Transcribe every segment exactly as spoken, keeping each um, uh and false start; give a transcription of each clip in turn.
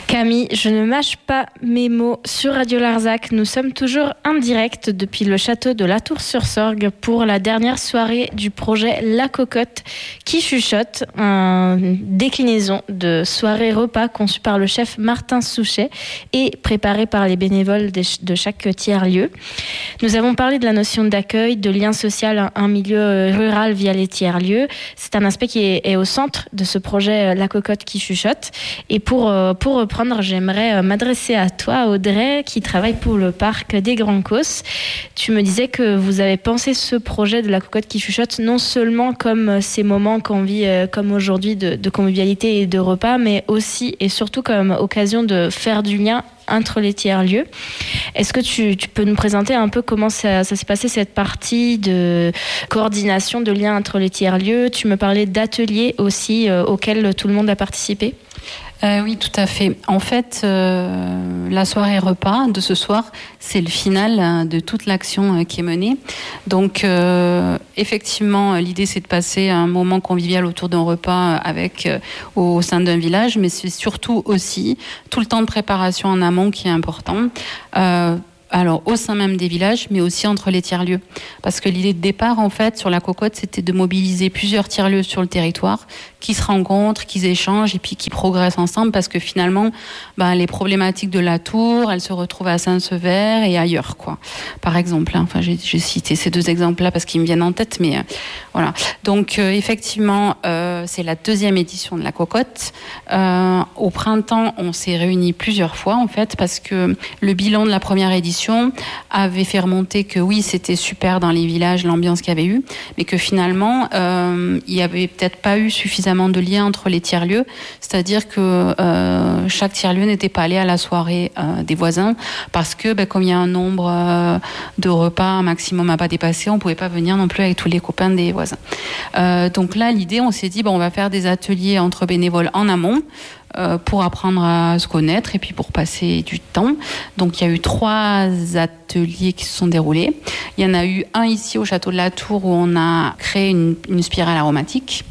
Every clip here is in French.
Camille, je ne mâche pas mes mots. Sur Radio Larzac, nous sommes toujours en direct depuis le château de La Tour-sur-Sorgue pour la dernière soirée du projet La Cocotte qui chuchote, une déclinaison de soirée repas conçue par le chef Martin Souchet et préparée par les bénévoles de chaque tiers-lieu. Nous avons parlé de la notion d'accueil, de lien social à un milieu rural via les tiers-lieux. C'est un aspect qui est, est au centre de ce projet La Cocotte qui chuchote. Et pour, pour reprendre, j'aimerais m'adresser à toi, Audrey, qui travaille pour le parc des Grands Causses. Tu me disais que vous avez pensé ce projet de La Cocotte qui chuchote non seulement comme ces moments qu'on vit comme aujourd'hui de, de convivialité et de repas, mais aussi et surtout comme occasion de faire du lien entre les tiers-lieux. Est-ce que tu, tu peux nous présenter un peu comment ça, ça s'est passé, cette partie de coordination, de lien entre les tiers-lieux? Tu me parlais d'ateliers aussi euh, auxquels tout le monde a participé. Euh, oui, tout à fait. En fait, euh, la soirée repas de ce soir, c'est le final de toute l'action qui est menée. Donc, euh, effectivement, l'idée, c'est de passer un moment convivial autour d'un repas avec euh, au sein d'un village, mais c'est surtout aussi tout le temps de préparation en amont qui est important. Euh, Alors, au sein même des villages, mais aussi entre les tiers-lieux. Parce que l'idée de départ, en fait, sur la cocotte, c'était de mobiliser plusieurs tiers-lieux sur le territoire, qui se rencontrent, qui échangent et puis qui progressent ensemble, parce que finalement, bah, les problématiques de la tour, elles se retrouvent à Saint-Sever et ailleurs, quoi. Par exemple, hein. Enfin, j'ai, j'ai cité ces deux exemples-là parce qu'ils me viennent en tête, mais euh, voilà. Donc, euh, effectivement, euh, c'est la deuxième édition de la cocotte. Euh, au printemps, on s'est réunis plusieurs fois, en fait, parce que le bilan de la première édition avait fait remonter que oui, c'était super dans les villages, l'ambiance qu'il y avait eu, mais que finalement, euh, il n'y avait peut-être pas eu suffisamment de liens entre les tiers-lieux, c'est-à-dire que euh, chaque tiers-lieu n'était pas allé à la soirée euh, des voisins, parce que ben, comme il y a un nombre euh, de repas un maximum à pas dépasser, on ne pouvait pas venir non plus avec tous les copains des voisins. Euh, donc là, l'idée, on s'est dit, bon, on va faire des ateliers entre bénévoles en amont, Euh, pour apprendre à se connaître et puis pour passer du temps. Donc il y a eu trois ateliers qui se sont déroulés. Il y en a eu un ici au château de la Tour où on a créé une, une spirale aromatique.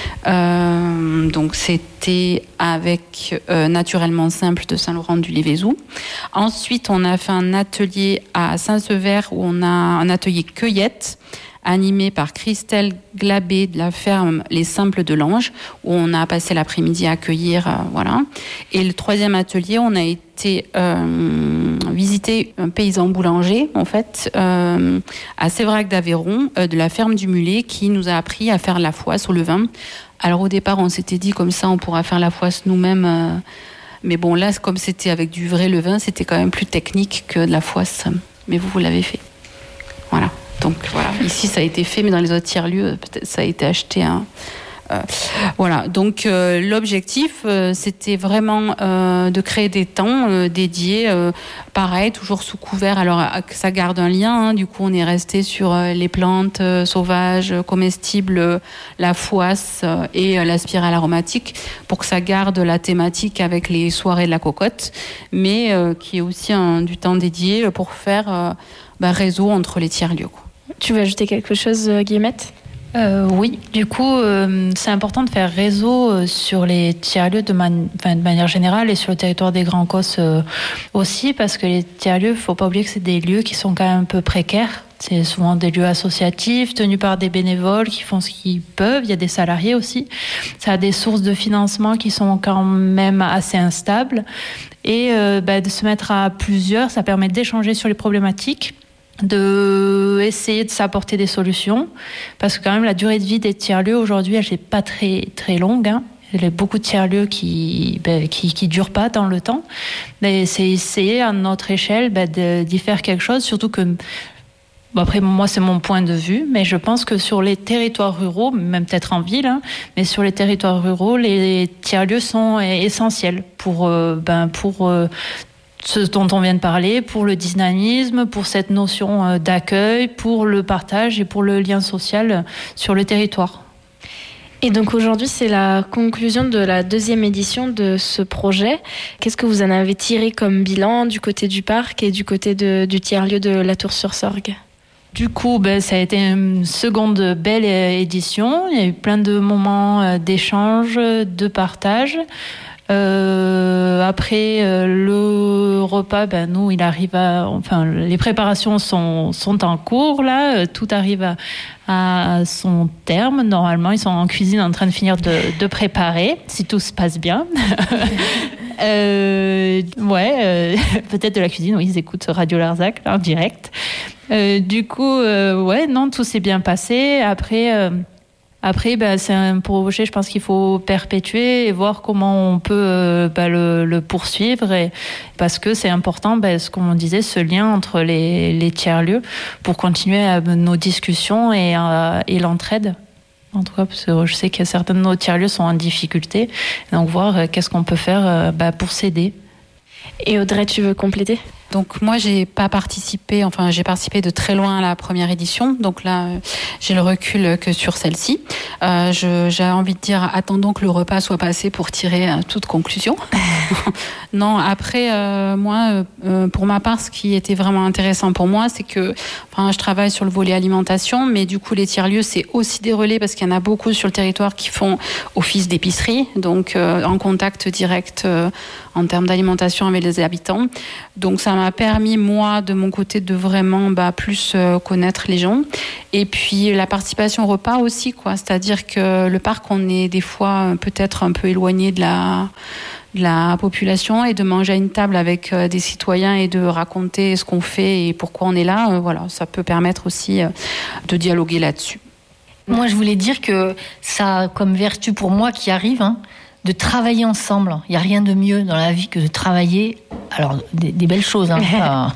Euh, donc c'était avec euh, Naturellement Simple de Saint-Laurent-du-Lévézou. Ensuite, on a fait un atelier à Saint-Sever où on a un atelier cueillette animé par Christelle Glabé de la ferme Les Simples de Lange, où on a passé l'après-midi à cueillir, euh, voilà. Et le troisième atelier, on a été euh, visiter un paysan boulanger, en fait, euh, à Séverac d'Aveyron, euh, de la ferme du Mulet, qui nous a appris à faire la foisse au levain. Alors au départ, on s'était dit comme ça, on pourra faire la foisse nous-mêmes. Euh, mais bon, là, comme c'était avec du vrai levain, c'était quand même plus technique que de la foisse. Mais vous, vous l'avez fait. Voilà. Donc voilà, ici ça a été fait, mais dans les autres tiers-lieux, peut-être ça a été acheté. Hein. Euh, voilà, donc euh, l'objectif, euh, c'était vraiment euh, de créer des temps euh, dédiés, euh, pareil, toujours sous couvert, alors que ça garde un lien. Hein, du coup, on est resté sur euh, les plantes euh, sauvages, comestibles, euh, la foisse euh, et euh, la spirale aromatique, pour que ça garde la thématique avec les soirées de la cocotte, mais euh, qui est aussi un, du temps dédié pour faire euh, bah, réseau entre les tiers-lieux, quoi. Tu veux ajouter quelque chose, Guillemette ? Euh, oui, du coup, euh, c'est important de faire réseau euh, sur les tiers-lieux de, man- enfin, de manière générale et sur le territoire des Grands Causses euh, aussi, parce que les tiers-lieux, il ne faut pas oublier que c'est des lieux qui sont quand même un peu précaires. C'est souvent des lieux associatifs, tenus par des bénévoles qui font ce qu'ils peuvent. Il y a des salariés aussi. Ça a des sources de financement qui sont quand même assez instables. Et euh, bah, de se mettre à plusieurs, ça permet d'échanger sur les problématiques, de essayer de s'apporter des solutions, parce que quand même la durée de vie des tiers-lieux aujourd'hui, elle n'est pas très très longue, hein. Il y a beaucoup de tiers-lieux qui ben, qui qui durent pas dans le temps, mais c'est essayer à notre échelle ben, de, d'y faire quelque chose, surtout que bon, après moi c'est mon point de vue, mais je pense que sur les territoires ruraux, même peut-être en ville, hein, mais sur les territoires ruraux, les tiers-lieux sont essentiels pour euh, ben pour euh, ce dont on vient de parler, pour le dynamisme, pour cette notion d'accueil, pour le partage et pour le lien social sur le territoire. Et donc aujourd'hui, c'est la conclusion de la deuxième édition de ce projet. Qu'est-ce que vous en avez tiré comme bilan du côté du parc et du côté de, du tiers-lieu de La Tour-sur-Sorgue ? Du coup, ben, ça a été une seconde belle édition. Il y a eu plein de moments d'échange, de partage. Euh, après euh, le repas, ben nous, il arrive à, enfin, les préparations sont sont en cours là, tout arrive à, à son terme. Normalement, ils sont en cuisine en train de finir de, de préparer, si tout se passe bien. euh, ouais, euh, peut-être de la cuisine. Oui, ils écoutent Radio Larzac là, en direct. Euh, du coup, euh, ouais, non, tout s'est bien passé. Après. Euh, Après, bah, c'est un projet, je pense qu'il faut perpétuer et voir comment on peut euh, bah, le, le poursuivre. Et, parce que c'est important, bah, ce qu'on disait, ce lien entre les, les tiers-lieux pour continuer à, nos discussions et, euh, et l'entraide. En tout cas, parce que je sais que certains de nos tiers-lieux sont en difficulté. Donc, voir euh, qu'est-ce qu'on peut faire euh, bah, pour s'aider. Et Audrey, tu veux compléter ? Donc moi j'ai pas participé, enfin j'ai participé de très loin à la première édition, donc là j'ai le recul que sur celle-ci. Euh, je, j'ai envie de dire attendons que le repas soit passé pour tirer euh, toute conclusion. Non, après euh, moi euh, pour ma part ce qui était vraiment intéressant pour moi c'est que enfin je travaille sur le volet alimentation, mais du coup les tiers-lieux c'est aussi des relais parce qu'il y en a beaucoup sur le territoire qui font office d'épicerie, donc euh, en contact direct euh, en termes d'alimentation avec les habitants. Donc ça m'a permis, moi, de mon côté, de vraiment bah, plus euh, connaître les gens. Et puis la participation au repas aussi, quoi. C'est-à-dire que le parc, on est des fois peut-être un peu éloigné de la, de la population, et de manger à une table avec euh, des citoyens et de raconter ce qu'on fait et pourquoi on est là, euh, voilà, ça peut permettre aussi euh, de dialoguer là-dessus. Moi, je voulais dire que ça a comme vertu pour moi qui arrive, hein, de travailler ensemble. Il n'y a rien de mieux dans la vie que de travailler, alors des, des belles choses, hein, pas...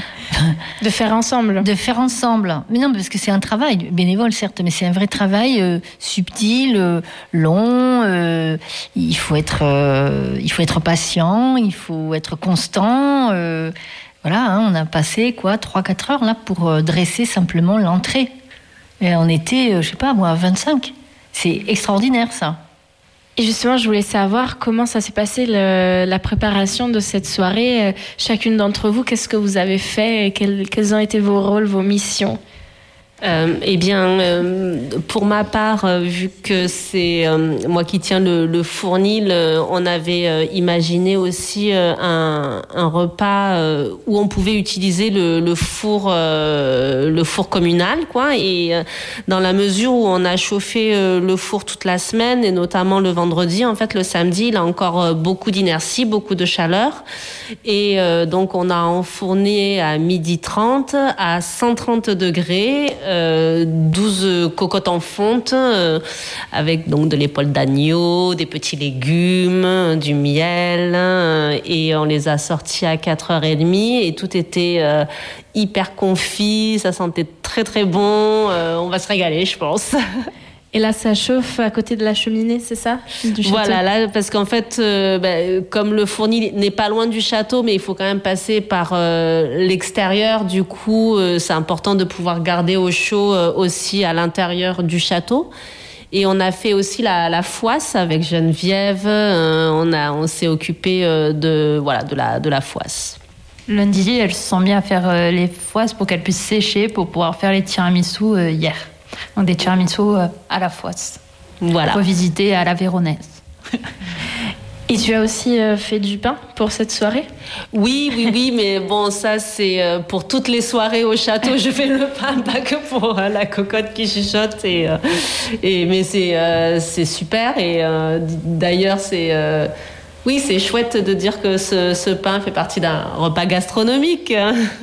de faire ensemble. De faire ensemble. Mais non, parce que c'est un travail bénévole, certes, mais c'est un vrai travail euh, subtil, euh, long. Euh, il faut être, euh, il faut être patient, il faut être constant. Euh, voilà, hein, on a passé quoi, trois quatre heures là pour euh, dresser simplement l'entrée. Et on était, euh, je sais pas, moi, vingt-cinq. C'est extraordinaire, ça. Et justement, je voulais savoir comment ça s'est passé le, la préparation de cette soirée. Euh, chacune d'entre vous, qu'est-ce que vous avez fait et quels, quels ont été vos rôles, vos missions ? Euh, eh bien, euh, pour ma part, euh, vu que c'est euh, moi qui tiens le, le fournil, euh, on avait euh, imaginé aussi euh, un, un repas euh, où on pouvait utiliser le, le four, euh, le four communal, quoi. Et euh, dans la mesure où on a chauffé euh, le four toute la semaine et notamment le vendredi, en fait, le samedi, il a encore euh, beaucoup d'inertie, beaucoup de chaleur, et euh, donc on a enfourné à midi trente à cent trente degrés. Euh, douze cocottes en fonte euh, avec donc de l'épaule d'agneau, des petits légumes, du miel, euh, et on les a sortis à quatre heures trente et tout était euh, hyper confit, ça sentait très très bon, euh, on va se régaler je pense. Et là, ça chauffe à côté de la cheminée, c'est ça, du château ? Voilà, là, parce qu'en fait, euh, bah, comme le fournil n'est pas loin du château, mais il faut quand même passer par euh, l'extérieur. Du coup, euh, c'est important de pouvoir garder au chaud euh, aussi à l'intérieur du château. Et on a fait aussi la, la foisse avec Geneviève. Euh, on a, on s'est occupé euh, de, voilà, de la, de la foisse. Lundi, elles se sont mis à faire euh, les foisses pour qu'elles puissent sécher pour pouvoir faire les tiramisu euh, hier. Donc des tiramisu euh, à la foisse. Voilà. Revisité à la véronaise. Et tu as aussi euh, fait du pain pour cette soirée ? Oui, oui, oui, mais bon, ça c'est euh, pour toutes les soirées au château. Je fais le pain, pas que pour euh, la cocotte qui chuchote. Et, euh, et mais c'est euh, c'est super. Et euh, d'ailleurs, c'est euh, oui, c'est chouette de dire que ce, ce pain fait partie d'un repas gastronomique.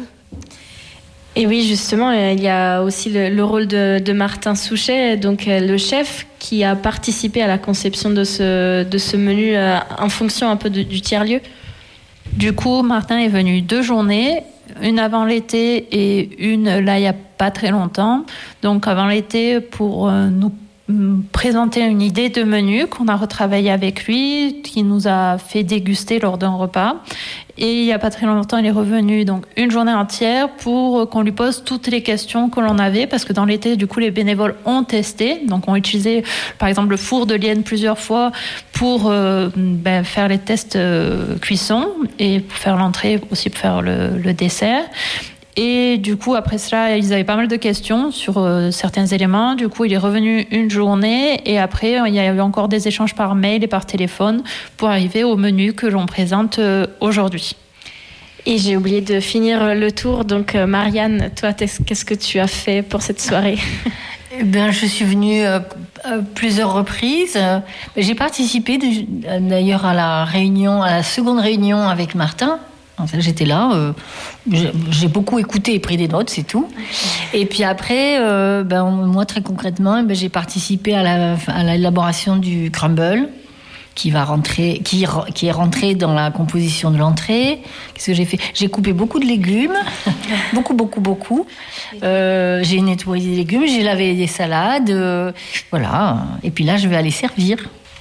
Et oui, justement, il y a aussi le, le rôle de, de Martin Souchet, donc le chef, qui a participé à la conception de ce, de ce menu euh, en fonction un peu de, du tiers-lieu. Du coup, Martin est venu deux journées, une avant l'été et une là, il n'y a pas très longtemps. Donc avant l'été, pour euh, nous présenter une idée de menu qu'on a retravaillé avec lui, qui nous a fait déguster lors d'un repas. Et il n'y a pas très longtemps, il est revenu donc une journée entière pour qu'on lui pose toutes les questions que l'on avait, parce que dans l'été, du coup, les bénévoles ont testé, donc ont utilisé, par exemple, le four de Lienne plusieurs fois pour euh, ben, faire les tests euh, cuisson et pour faire l'entrée, aussi pour faire le, le dessert. Et du coup, après cela, ils avaient pas mal de questions sur euh, certains éléments. Du coup, il est revenu une journée et après, il y a eu encore des échanges par mail et par téléphone pour arriver au menu que l'on présente euh, aujourd'hui. Et j'ai oublié de finir le tour. Donc, euh, Marianne, toi, qu'est-ce que tu as fait pour cette soirée ? Eh bien, je suis venue euh, à plusieurs reprises. Euh, j'ai participé de, d'ailleurs à la réunion, à la seconde réunion avec Martin. En fait, j'étais là, euh, j'ai, j'ai beaucoup écouté et pris des notes, c'est tout. Et puis après, euh, ben, moi très concrètement, ben, j'ai participé à, la, à l'élaboration du crumble, qui va rentrer, qui, qui est rentré dans la composition de l'entrée. Qu'est-ce que j'ai fait ? J'ai coupé beaucoup de légumes, beaucoup, beaucoup, beaucoup. Euh, j'ai nettoyé des légumes, j'ai lavé des salades, euh, voilà. Et puis là, je vais aller servir.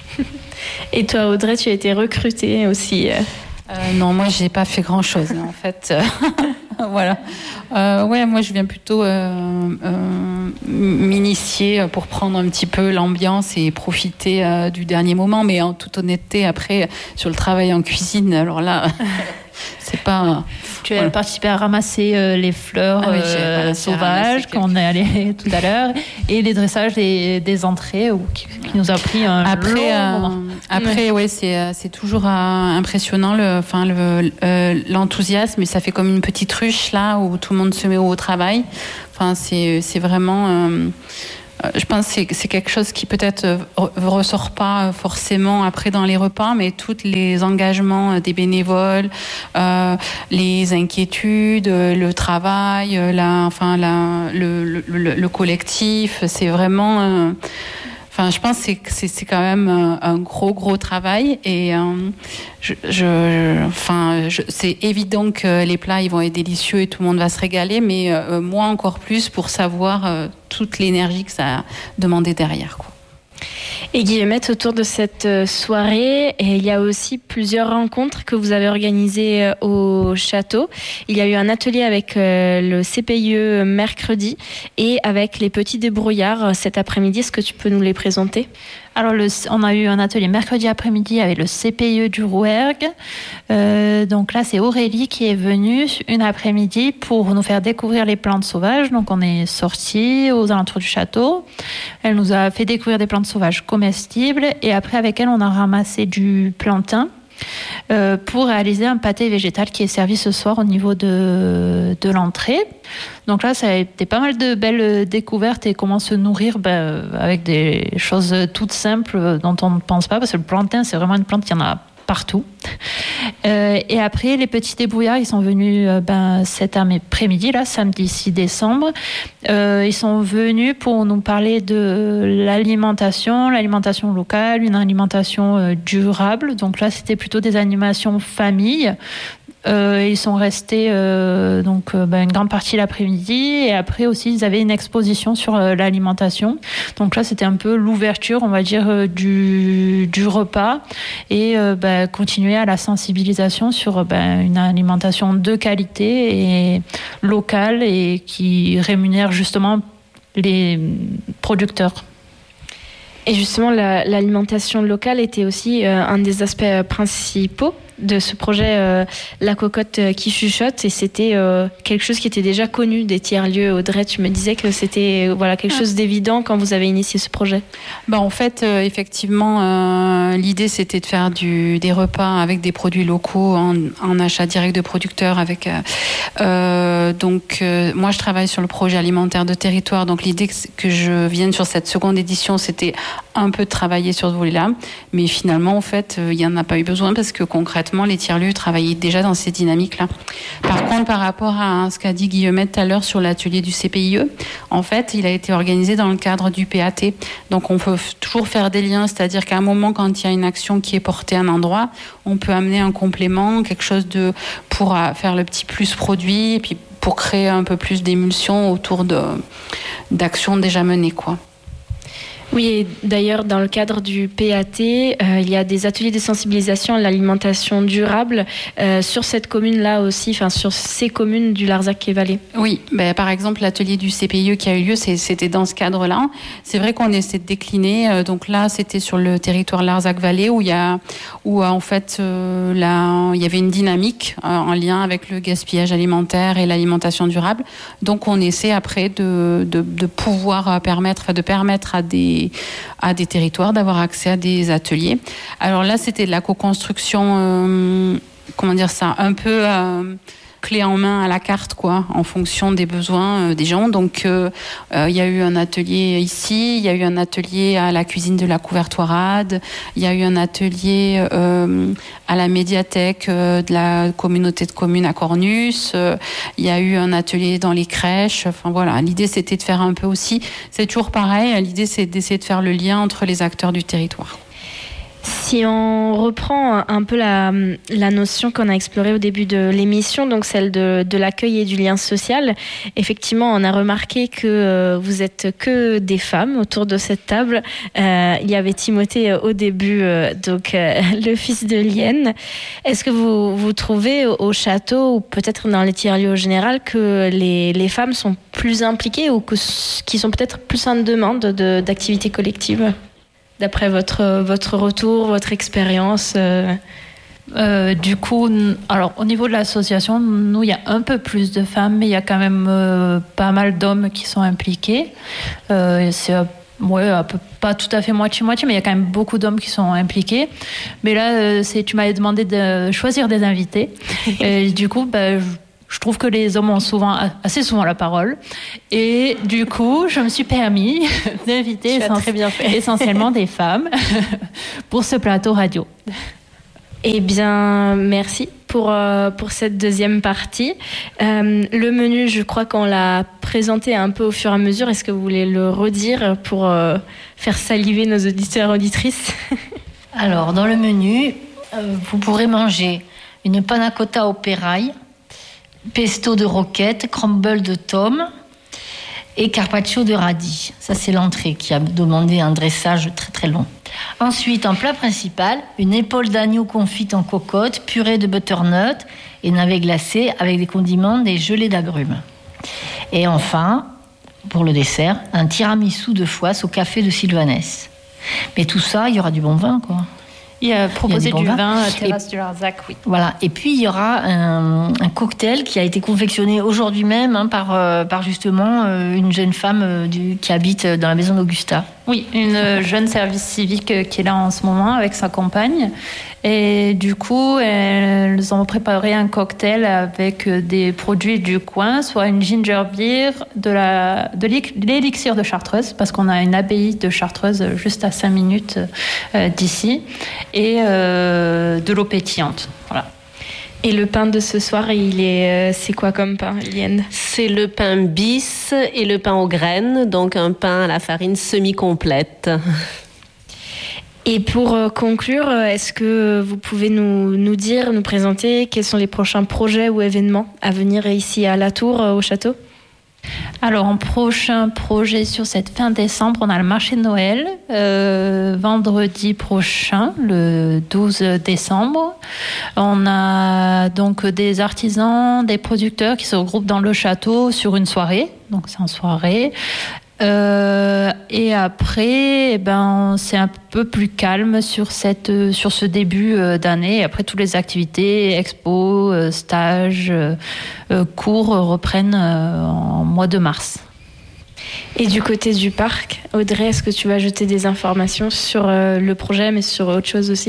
Et toi, Audrey, tu as été recrutée aussi. Euh, non, moi, j'ai pas fait grand-chose, en fait. Voilà. Euh, ouais, moi, je viens plutôt euh, euh, m'initier pour prendre un petit peu l'ambiance et profiter euh, du dernier moment. Mais en toute honnêteté, après, sur le travail en cuisine, alors là, c'est pas... Tu as voilà. participé à ramasser euh, les fleurs ah oui, euh, sauvages qu'on est allé tout à l'heure et les dressages des, des entrées où, qui, qui nous a pris un après, long euh, moment. Après, ouais, c'est, c'est toujours euh, impressionnant le, enfin, le, euh, l'enthousiasme, et ça fait comme une petite ruche là où tout le monde se met au travail. Enfin, c'est, c'est vraiment... Euh, je pense que c'est, c'est quelque chose qui peut-être ne ressort pas forcément après dans les repas, mais tous les engagements des bénévoles, euh, les inquiétudes, le travail, la, enfin, la, le, le, le collectif, c'est vraiment... Euh, Enfin, je pense que c'est, c'est, c'est quand même un, un gros, gros travail. Et euh, je, je, enfin, je, c'est évident que les plats ils vont être délicieux et tout le monde va se régaler, mais euh, moi encore plus pour savoir euh, toute l'énergie que ça a demandé derrière, quoi. Et Guillemette, autour de cette soirée, et il y a aussi plusieurs rencontres que vous avez organisées au château. Il y a eu un atelier avec le C P I E mercredi et avec les petits débrouillards cet après-midi. Est-ce que tu peux nous les présenter ? Alors, le, on a eu un atelier mercredi après-midi avec le C P I E du Rouergue. Euh, donc là, c'est Aurélie qui est venue une après-midi pour nous faire découvrir les plantes sauvages. Donc, on est sortis aux alentours du château. Elle nous a fait découvrir des plantes sauvages comestibles. Et après, avec elle, on a ramassé du plantain euh, pour réaliser un pâté végétal qui est servi ce soir au niveau de, de l'entrée. Donc là, ça a été pas mal de belles découvertes et comment se nourrir ben, avec des choses toutes simples dont on ne pense pas, parce que le plantain, c'est vraiment une plante qui en a partout. Euh, et après, les petits débrouillards, ils sont venus ben, cet après-midi, là, samedi six décembre. Euh, ils sont venus pour nous parler de l'alimentation, l'alimentation locale, une alimentation euh, durable. Donc là, c'était plutôt des animations famille. Euh, ils sont restés euh, donc euh, ben, une grande partie l'après-midi, et après aussi ils avaient une exposition sur euh, l'alimentation. Donc là c'était un peu l'ouverture, on va dire, euh, du, du repas, et euh, ben, continuer à la sensibilisation sur ben, une alimentation de qualité et locale et qui rémunère justement les producteurs. Et justement, la, l'alimentation locale était aussi euh, un des aspects principaux de ce projet euh, La Cocotte euh, qui chuchote, et c'était euh, quelque chose qui était déjà connu des tiers-lieux. Audrey, tu me disais que c'était euh, voilà, quelque chose d'évident quand vous avez initié ce projet. Bah, en fait, euh, effectivement, euh, l'idée c'était de faire du, des repas avec des produits locaux en, en achat direct de producteurs. Avec, euh, euh, donc, euh, moi je travaille sur le projet alimentaire de territoire, donc l'idée que, que je vienne sur cette seconde édition, c'était un peu de travailler sur ce volet-là, mais finalement, en fait, il n'y en a pas eu besoin parce que concrètement, les tiers-lieux travaillaient déjà dans ces dynamiques-là. Par contre, par rapport à ce qu'a dit Guillemette tout à l'heure sur l'atelier du C P I E, en fait, il a été organisé dans le cadre du P A T. Donc, on peut toujours faire des liens, c'est-à-dire qu'à un moment, quand il y a une action qui est portée à un endroit, on peut amener un complément, quelque chose de pour faire le petit plus produit, et puis pour créer un peu plus d'émulsion autour de, d'actions déjà menées, quoi. Oui, et d'ailleurs, dans le cadre du P A T, euh, il y a des ateliers de sensibilisation à l'alimentation durable euh, sur cette commune-là aussi, enfin sur ces communes du Larzac et Vallée. Oui, ben, par exemple, l'atelier du C P I E qui a eu lieu, c'est, c'était dans ce cadre-là. C'est vrai qu'on essaie de décliner. Euh, donc là, c'était sur le territoire Larzac-Vallée où il y a, où euh, en fait, euh, là, il y avait une dynamique euh, en lien avec le gaspillage alimentaire et l'alimentation durable. Donc, on essaie après de, de, de pouvoir permettre, de permettre à des à des territoires d'avoir accès à des ateliers. Alors là, c'était de la co-construction, euh, comment dire ça, un peu euh, clé en main à la carte, quoi, en fonction des besoins euh, des gens. Donc, euh, euh, il y a eu un atelier ici, il y a eu un atelier à la cuisine de la Couvertoirade, il y a eu un atelier euh, à la médiathèque euh, de la communauté de communes à Cornus, euh, il y a eu un atelier dans les crèches. Enfin voilà, l'idée c'était de faire un peu aussi, c'est toujours pareil, l'idée c'est d'essayer de faire le lien entre les acteurs du territoire. Si on reprend un peu la, la notion qu'on a explorée au début de l'émission, donc celle de, de l'accueil et du lien social, effectivement, on a remarqué que euh, vous êtes que des femmes autour de cette table. Euh, il y avait Timothée au début, euh, donc euh, le fils de Lienne. Est-ce que vous, vous trouvez au, au château, ou peut-être dans les tiers-lieux au général, que les, les femmes sont plus impliquées ou que, qui sont peut-être plus en demande de, d'activités collectives ? D'après votre, votre retour, votre expérience euh... Euh, du coup, alors au niveau de l'association, nous, il y a un peu plus de femmes, mais il y a quand même euh, pas mal d'hommes qui sont impliqués. Euh, c'est ouais, un peu, pas tout à fait moitié-moitié, mais il y a quand même beaucoup d'hommes qui sont impliqués. Mais là, euh, c'est, tu m'avais demandé de choisir des invités. Et du coup, bah, je, Je trouve que les hommes ont souvent, assez souvent la parole. Et du coup, je me suis permis d'inviter essence- très bien fait. essentiellement des femmes pour ce plateau radio. Eh bien, merci pour, euh, pour cette deuxième partie. Euh, le menu, je crois qu'on l'a présenté un peu au fur et à mesure. Est-ce que vous voulez le redire pour euh, faire saliver nos auditeurs et auditrices ? Alors, dans le menu, euh, vous pourrez manger une panna cotta au pérail, pesto de roquette, crumble de tome et carpaccio de radis. Ça, c'est l'entrée qui a demandé un dressage très très long. Ensuite, en plat principal, une épaule d'agneau confite en cocotte, purée de butternut et navets glacés avec des condiments, des gelées d'agrumes. Et enfin, pour le dessert, un tiramisu de foie au café de Sylvanès. Mais tout ça, il y aura du bon vin, quoi. Il a proposé il y a du vin. vin à Terrasse du Larzac, oui. Voilà. Et puis, il y aura un, un cocktail qui a été confectionné aujourd'hui même hein, par, euh, par justement euh, une jeune femme euh, du, qui habite dans la maison d'Augusta. Oui, une jeune service civique qui est là en ce moment avec sa compagne. Et du coup, elles ont préparé un cocktail avec des produits du coin, soit une ginger beer, de, la, de l'élixir de Chartreuse, parce qu'on a une abbaye de Chartreuse juste à cinq minutes euh, d'ici, et euh, de l'eau pétillante. Voilà. Et le pain de ce soir, il est, c'est quoi comme pain, Lienne ? C'est le pain bis et le pain aux graines, donc un pain à la farine semi-complète. Et pour conclure, est-ce que vous pouvez nous, nous dire, nous présenter quels sont les prochains projets ou événements à venir ici à La Tour, au château ? Alors, en prochain projet sur cette fin décembre, on a le marché de Noël, euh, vendredi prochain, le douze décembre. On a donc des artisans, des producteurs qui se regroupent dans le château sur une soirée. Donc, c'est en soirée. Euh, et après, eh ben, c'est un peu plus calme sur, cette, sur ce début d'année. Après, toutes les activités, expos, stages, euh, cours reprennent euh, en mois de mars. Et du côté du parc, Audrey, est-ce que tu vas ajouter des informations sur euh, le projet, mais sur autre chose aussi ?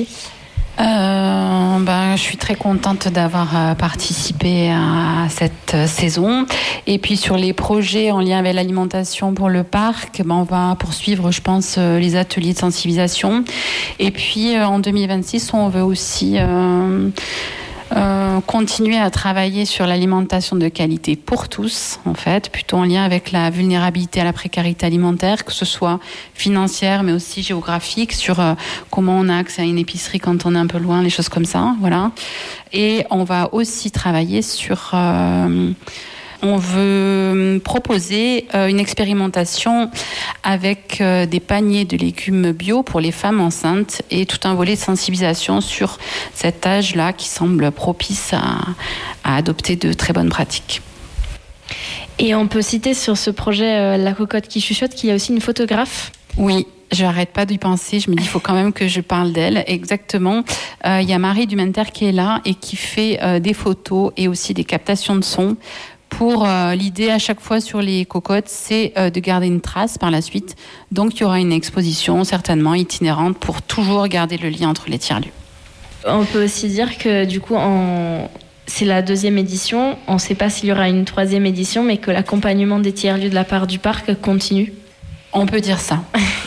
Euh, ben, je suis très contente d'avoir euh, participé à cette euh, saison. Et puis sur les projets en lien avec l'alimentation pour le parc, ben, on va poursuivre, je pense, euh, les ateliers de sensibilisation. Et puis euh, en deux mille vingt-six, on veut aussi euh, euh, continuer à travailler sur l'alimentation de qualité pour tous, en fait, plutôt en lien avec la vulnérabilité à la précarité alimentaire, que ce soit financière, mais aussi géographique, sur euh, comment on a accès à une épicerie quand on est un peu loin, les choses comme ça, voilà. Et on va aussi travailler sur euh, on veut proposer une expérimentation avec des paniers de légumes bio pour les femmes enceintes et tout un volet de sensibilisation sur cet âge-là qui semble propice à, à adopter de très bonnes pratiques. Et on peut citer sur ce projet euh, La Cocotte qui chuchote qu'il y a aussi une photographe. Oui, je n'arrête pas d'y penser. Je me dis, il faut quand même que je parle d'elle. Exactement. Euh, il y a Marie Dumenter qui est là et qui fait euh, des photos et aussi des captations de son. Pour euh, l'idée à chaque fois sur les cocottes, c'est euh, de garder une trace par la suite. Donc il y aura une exposition certainement itinérante pour toujours garder le lien entre les tiers-lieux. On peut aussi dire que du coup, en... c'est la deuxième édition. On ne sait pas s'il y aura une troisième édition, mais que l'accompagnement des tiers-lieux de la part du parc continue. On peut dire ça.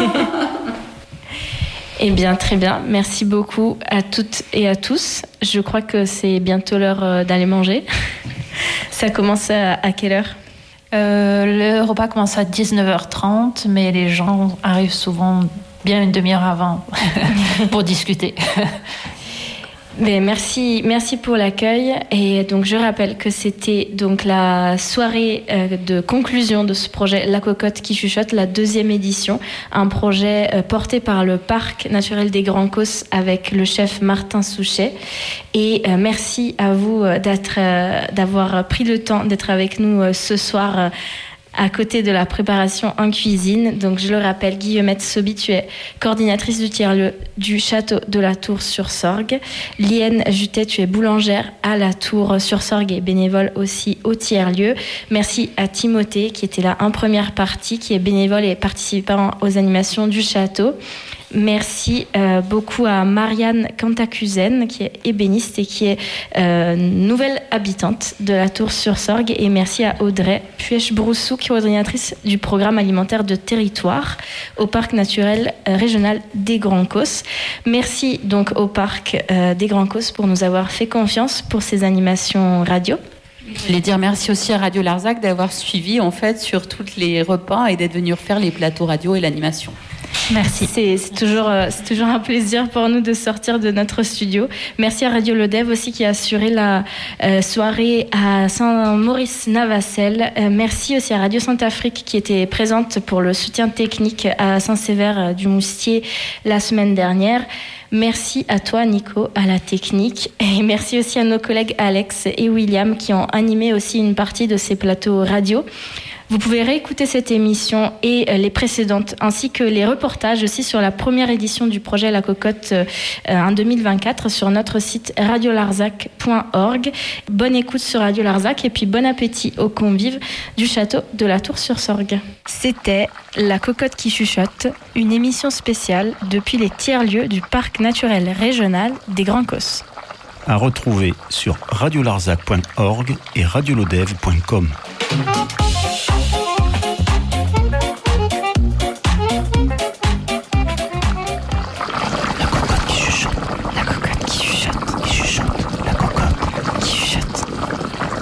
Eh bien, très bien. Merci beaucoup à toutes et à tous. Je crois que c'est bientôt l'heure d'aller manger. Ça commence à, à quelle heure ? euh, Le repas commence à dix-neuf heures trente, mais les gens arrivent souvent bien une demi-heure avant pour discuter. Mais merci, merci pour l'accueil. Et donc, je rappelle que c'était donc la soirée euh, de conclusion de ce projet La Cocotte qui chuchote, la deuxième édition. Un projet euh, porté par le Parc naturel des Grands Causses avec le chef Martin Souchet. Et euh, merci à vous euh, d'être, euh, d'avoir pris le temps d'être avec nous euh, ce soir. Euh, à côté de la préparation en cuisine. Donc, je le rappelle, Guillemette Sobi, tu es coordinatrice du tiers-lieu du château de la Tour-sur-Sorgue. Lienne Jutet, tu es boulangère à la Tour-sur-Sorgue et bénévole aussi au tiers-lieu. Merci à Timothée, qui était là en première partie, qui est bénévole et participant aux animations du château. Merci euh, beaucoup à Marianne Cantacuzen, qui est ébéniste et qui est euh, nouvelle habitante de la Tour-sur-Sorgue. Et merci à Audrey Puech-Broussou, qui est coordinatrice du programme alimentaire de territoire au Parc naturel euh, régional des Grands Causses. Merci donc au Parc euh, des Grands Causses pour nous avoir fait confiance pour ces animations radio. Je voulais dire merci aussi à Radio Larzac d'avoir suivi en fait sur tous les repas et d'être venu refaire les plateaux radio et l'animation. Merci. C'est, c'est, toujours, c'est toujours un plaisir pour nous de sortir de notre studio. Merci à Radio Lodève aussi qui a assuré la euh, soirée à Saint-Maurice-Navacelle. Euh, merci aussi à Radio Sainte-Afrique qui était présente pour le soutien technique à Saint-Sévère-du-Moustier la semaine dernière. Merci à toi, Nico, à la technique. Et merci aussi à nos collègues Alex et William qui ont animé aussi une partie de ces plateaux radio. Vous pouvez réécouter cette émission et les précédentes, ainsi que les reportages aussi sur la première édition du projet La Cocotte euh, en deux mille vingt-quatre sur notre site radio larzac point org. Bonne écoute sur Radio Larzac et puis bon appétit aux convives du château de la Tour-sur-Sorgue. C'était La Cocotte qui chuchote, une émission spéciale depuis les tiers-lieux du Parc naturel régional des Grands Causses. À retrouver sur radio larzac point org et radio lodève point com.